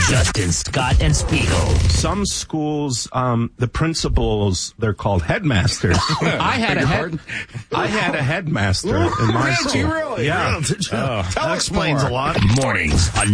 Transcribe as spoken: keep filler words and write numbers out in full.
Justin, Scott, and Spiegel. Some schools, um, the principals, they're called headmasters. I had a head, I had a headmaster in my Did school. you really? Yeah. Did you? Oh, that explains more. a lot. Mornings on